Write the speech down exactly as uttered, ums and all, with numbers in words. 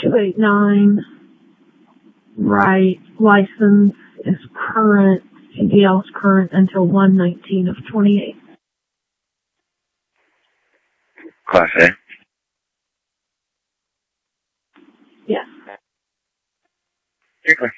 two eighty-nine. Right. License is current. C D L is current until one nineteen of twenty-eight. Class A? Yes. Okay.